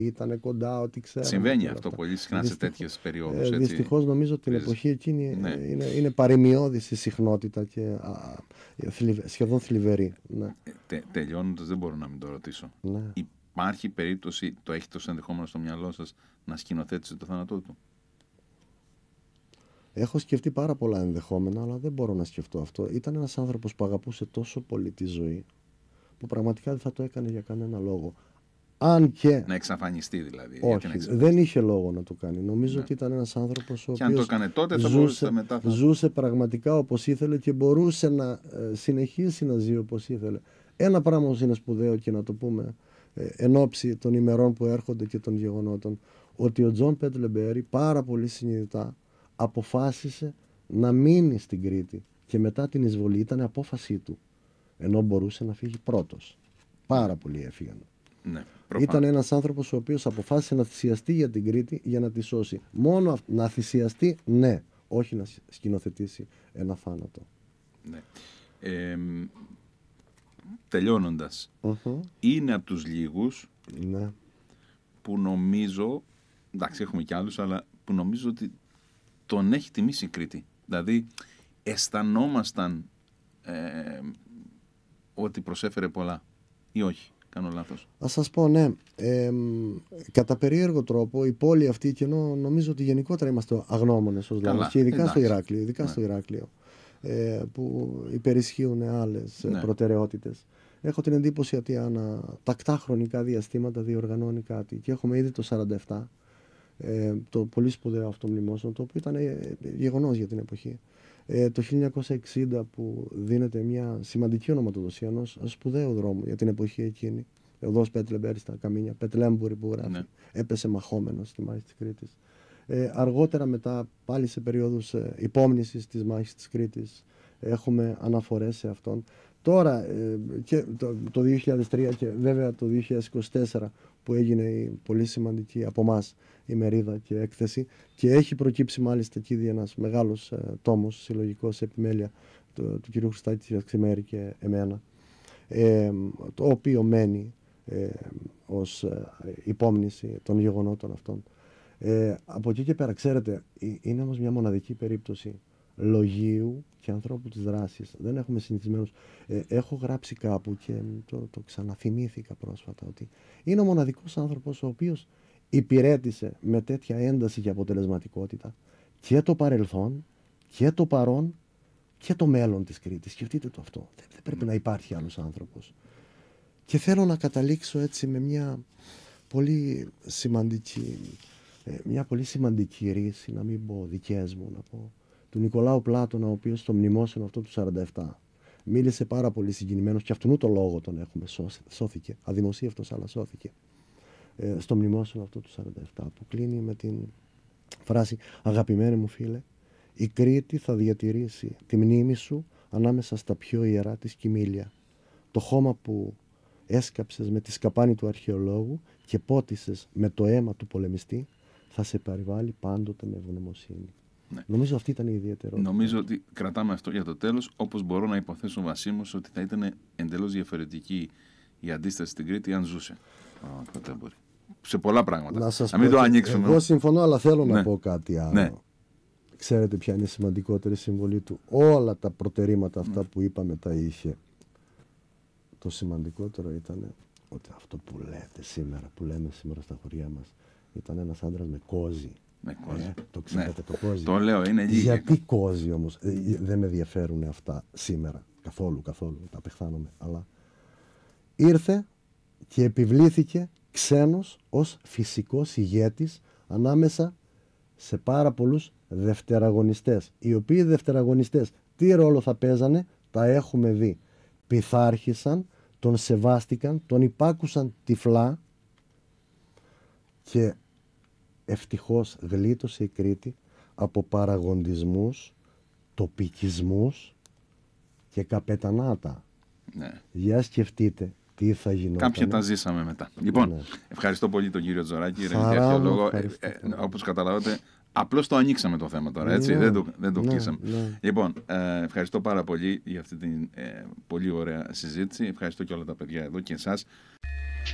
ήταν κοντά, ό,τι ξέραμε. Συμβαίνει αυτό πολύ συχνά σε τέτοιες περιόδους. Δυστυχώς νομίζω την εποχή εκείνη είναι παρημιώδης η συχνότητα και σχεδόν θλιβερή. Ναι. Τελειώνοντας, δεν μπορώ να μην το ρωτήσω. Ναι. Υπάρχει περίπτωση, το έχετε ως ενδεχόμενο στο μυαλό σας, να σκηνοθέτησε το θάνατό του? Έχω σκεφτεί πάρα πολλά ενδεχόμενα, αλλά δεν μπορώ να σκεφτώ αυτό. Ήταν ένας άνθρωπος που αγαπούσε τόσο πολύ τη ζωή, που πραγματικά δεν θα το έκανε για κανένα λόγο. Αν και. Να εξαφανιστεί δηλαδή. Όχι, δεν είχε λόγο να το κάνει. Νομίζω ότι ήταν ένας άνθρωπος ο οποίος. Και αν το έκανε τότε, θα μπορούσε μετά. Ζούσε πραγματικά όπως ήθελε και μπορούσε να συνεχίσει να ζει όπως ήθελε. Ένα πράγμα όμως είναι σπουδαίο και να το πούμε εν ώψη των ημερών που έρχονται και των γεγονότων, ότι ο Τζον Πέτλεμπερι πάρα πολύ συνειδητά αποφάσισε να μείνει στην Κρήτη και μετά την εισβολή ήταν απόφασή του, ενώ μπορούσε να φύγει πρώτος. Πάρα πολλοί έφυγαν. Ναι, ήταν ένας άνθρωπος ο οποίος αποφάσισε να θυσιαστεί για την Κρήτη για να τη σώσει. Μόνο να θυσιαστεί, ναι, όχι να σκηνοθετήσει ένα θάνατο. Ναι. Τελειώνοντας, είναι από τους λίγους που νομίζω, εντάξει έχουμε κι άλλους, αλλά που νομίζω ότι τον έχει τιμήσει η Κρήτη. Δηλαδή αισθανόμασταν ότι προσέφερε πολλά ή όχι? Κάνω λάθος? Ας σας πω, ναι. Κατά περίεργο τρόπο η πόλη αυτή, και ενώ νομίζω ότι γενικότερα είμαστε αγνώμονες ως λαός, και ειδικά στο Ηράκλειο, που υπερισχύουν άλλες προτεραιότητες. Έχω την εντύπωση ότι ανά τακτά χρονικά διαστήματα διοργανώνει κάτι. Και έχουμε ήδη το 47, το πολύ σπουδαίο αυτό μνημόσυνο, το οποίο ήταν γεγονός για την εποχή. Το 1960 που δίνεται μια σημαντική ονοματοδοσία ενός σπουδαίου δρόμου για την εποχή εκείνη. Οδός Πέτλεμπερι στα Καμίνια, Πετλέμπουρη που γράφει, έπεσε μαχόμενος στη μάχη της Κρήτης. Αργότερα μετά πάλι σε περίοδους υπόμνησης της μάχης της Κρήτης έχουμε αναφορές σε αυτόν. Τώρα και το 2003 και βέβαια το 2024 που έγινε η πολύ σημαντική από εμάς ημερίδα και έκθεση, και έχει προκύψει μάλιστα εκεί ένας μεγάλος τόμος συλλογικός επιμέλεια του κ. Χριστάκη Αξιμέρη και εμένα, το οποίο μένει ως υπόμνηση των γεγονότων αυτών. Από εκεί και πέρα, ξέρετε, είναι όμως μια μοναδική περίπτωση λογίου και ανθρώπου της δράσης. Δεν έχουμε συνηθισμένους. Έχω γράψει κάπου και το ξαναθυμήθηκα πρόσφατα ότι είναι ο μοναδικός άνθρωπος ο οποίος υπηρέτησε με τέτοια ένταση και αποτελεσματικότητα και το παρελθόν και το παρόν και το μέλλον της Κρήτης. Σκεφτείτε το αυτό. Δεν πρέπει να υπάρχει άλλος άνθρωπος. Και θέλω να καταλήξω έτσι με μια πολύ σημαντική ρίση, να μην πω δικές μου, να πω του Νικολάου Πλάτωνα, ο οποίος στο μνημόσυνο αυτό του 47 μίλησε πάρα πολύ συγκινημένος, και αυτού το λόγο τον έχουμε σώθηκε, αδημοσίευτος αλλά σώθηκε, στο μνημόσυνο αυτό του 47, που κλείνει με την φράση «Αγαπημένε μου φίλε, η Κρήτη θα διατηρήσει τη μνήμη σου ανάμεσα στα πιο ιερά της κοιμήλια. Το χώμα που έσκαψες με τη σκαπάνη του αρχαιολόγου και πότισες με το αίμα του πολεμιστή θα σε περιβάλλει πάντοτε με ευγνωμοσύνη». Ναι. Νομίζω αυτή ήταν η ιδιαιτερότητα. Νομίζω ότι κρατάμε αυτό για το τέλος, όπως μπορώ να υποθέσω Βασίμως ότι θα ήταν εντελώς διαφορετική η αντίσταση στην Κρήτη αν ζούσε. Σε πολλά πράγματα. Να μην το ανοίξουμε. Εγώ συμφωνώ, αλλά θέλω να πω κάτι άλλο. Ναι. Ξέρετε ποια είναι η σημαντικότερη συμβολή του? Όλα τα προτερήματα αυτά που είπαμε τα είχε. Το σημαντικότερο ήταν ότι αυτό που λέτε σήμερα, που λέμε σήμερα στα χωριά μας, ήταν ένας άντρας με κόζι. Το ξέρετε, το κόζι. Το λέω, είναι λίγοι. Γιατί κόζι όμως? Δεν με ενδιαφέρουν αυτά σήμερα. Καθόλου. Τα απεχθάνομαι. Αλλά ήρθε και επιβλήθηκε ξένος ως φυσικός ηγέτης ανάμεσα σε πάρα πολλούς δευτεραγωνιστές. Οι οποίοι δευτεραγωνιστές τι ρόλο θα παίζανε? Τα έχουμε δει. Πειθάρχησαν, τον σεβάστηκαν, τον υπάκουσαν τυφλά, και ευτυχώς γλίτωσε η Κρήτη από παραγοντισμούς, τοπικισμούς και καπετανάτα. Ναι. Για σκεφτείτε τι θα γινόταν. Κάποια τα ζήσαμε μετά. Λοιπόν, ευχαριστώ πολύ τον κύριο Τζοράκη, ερευνητή αρχαιολόγο. Όπως καταλάβατε, απλώς το ανοίξαμε το θέμα τώρα, έτσι, δεν το κλείσαμε. Λοιπόν, ευχαριστώ πάρα πολύ για αυτή την πολύ ωραία συζήτηση. Ευχαριστώ και όλα τα παιδιά εδώ και εσάς.